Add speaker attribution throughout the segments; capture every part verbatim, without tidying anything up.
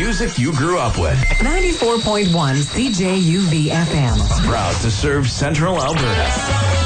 Speaker 1: music you grew up with.
Speaker 2: ninety-four point one C J U V F M.
Speaker 1: Proud to serve Central Alberta.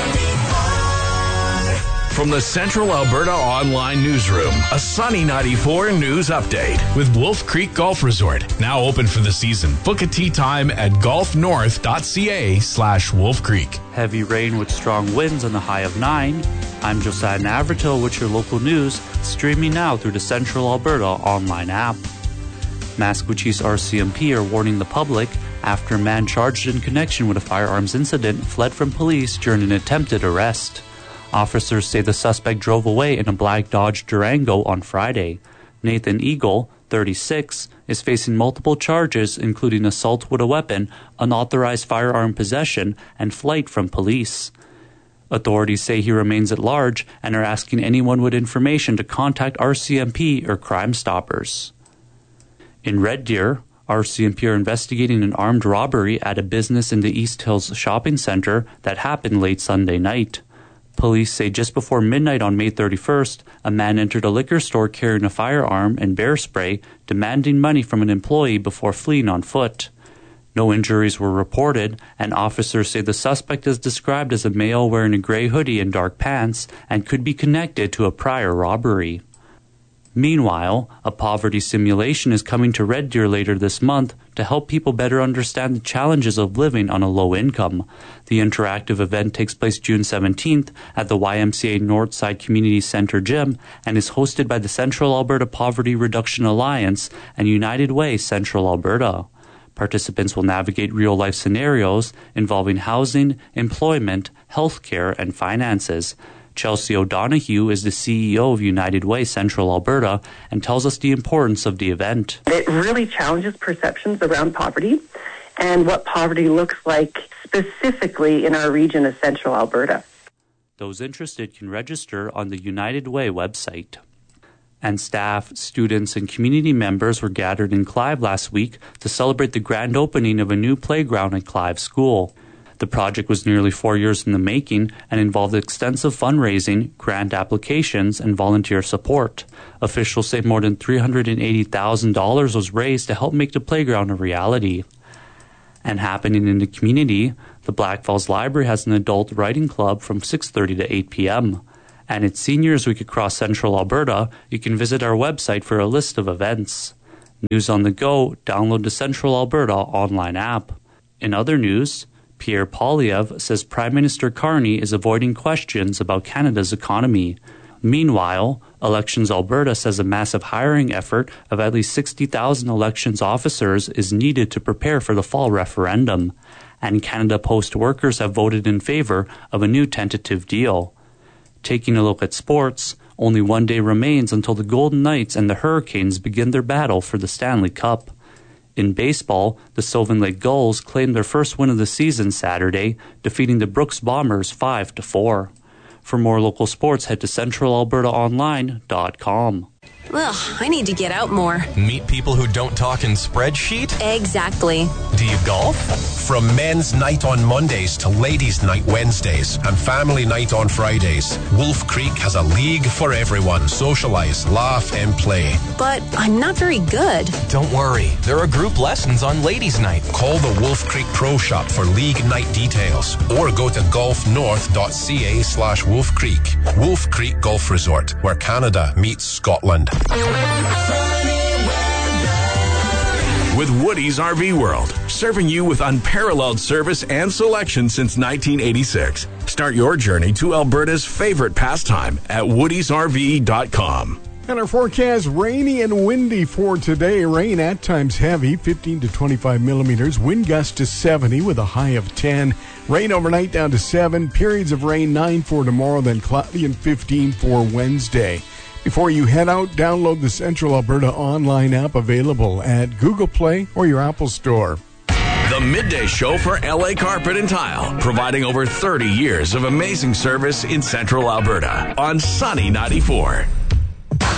Speaker 1: From the Central Alberta Online Newsroom, a Sunny ninety-four news update.
Speaker 3: With Wolf Creek Golf Resort, now open for the season. Book a tee time at golfnorth.ca slash Wolf Creek.
Speaker 4: Heavy rain with strong winds on the high of nine. I'm Josiah Navratil with your local news, streaming now through the Central Alberta Online app. Mascouchee's R C M P are warning the public after a man charged in connection with a firearms incident fled from police during an attempted arrest. Officers say the suspect drove away in a black Dodge Durango on Friday. Nathan Eagle, thirty-six, is facing multiple charges, including assault with a weapon, unauthorized firearm possession, and flight from police. Authorities say he remains at large and are asking anyone with information to contact R C M P or Crime Stoppers. In Red Deer, R C M P are investigating an armed robbery at a business in the East Hills shopping center that happened late Sunday night. Police say just before midnight on May thirty-first, a man entered a liquor store carrying a firearm and bear spray, demanding money from an employee before fleeing on foot. No injuries were reported, and officers say the suspect is described as a male wearing a gray hoodie and dark pants and could be connected to a prior robbery. Meanwhile, a poverty simulation is coming to Red Deer later this month to help people better understand the challenges of living on a low income. The interactive event takes place June seventeenth at the Y M C A Northside Community Center Gym and is hosted by the Central Alberta Poverty Reduction Alliance and United Way Central Alberta. Participants will navigate real-life scenarios involving housing, employment, healthcare, and finances. Chelsea O'Donoghue is the C E O of United Way Central Alberta and tells us the importance of the event.
Speaker 5: It really challenges perceptions around poverty and what poverty looks like specifically in our region of Central Alberta.
Speaker 4: Those interested can register on the United Way website. And staff, students, and community members were gathered in Clive last week to celebrate the grand opening of a new playground at Clive School. The project was nearly four years in the making and involved extensive fundraising, grant applications, and volunteer support. Officials say more than three hundred eighty thousand dollars was raised to help make the playground a reality. And happening in the community, the Black Falls Library has an adult writing club from six thirty to eight p.m. And it's Seniors Week across Central Alberta. You can visit our website for a list of events. News on the go, download the Central Alberta online app. In other news, Pierre Poilievre says Prime Minister Carney is avoiding questions about Canada's economy. Meanwhile, Elections Alberta says a massive hiring effort of at least sixty thousand elections officers is needed to prepare for the fall referendum. And Canada Post workers have voted in favor of a new tentative deal. Taking a look at sports, only one day remains until the Golden Knights and the Hurricanes begin their battle for the Stanley Cup. In baseball, the Sylvan Lake Gulls claimed their first win of the season Saturday, defeating the Brooks Bombers five to four. For more local sports, head to central alberta online dot com.
Speaker 6: Ugh, I need to get out more.
Speaker 7: Meet people who don't talk in spreadsheet?
Speaker 6: Exactly.
Speaker 7: Do you golf? From men's night on Mondays to ladies' night Wednesdays and family night on Fridays, Wolf Creek has a league for everyone. Socialize, laugh, and play.
Speaker 6: But I'm not very good.
Speaker 7: Don't worry. There are group lessons on ladies' night. Call the Wolf Creek Pro Shop for league night details or go to golfnorth.ca slash Wolf Creek. Wolf Creek Golf Resort, where Canada meets Scotland.
Speaker 1: With Woody's R V World, serving you with unparalleled service and selection since nineteen eighty-six. Start your journey to Alberta's favorite pastime at woodies r v dot com.
Speaker 8: And our forecast, rainy and windy for today. Rain at times heavy, fifteen to twenty-five millimeters. Wind gust to seventy with a high of ten. Rain overnight down to seven. Periods of rain, nine for tomorrow, then cloudy and fifteen for Wednesday. Before you head out, download the Central Alberta online app available at Google Play or your Apple Store.
Speaker 1: The Midday Show for L A Carpet and Tile, providing over thirty years of amazing service in Central Alberta on Sunny ninety-four.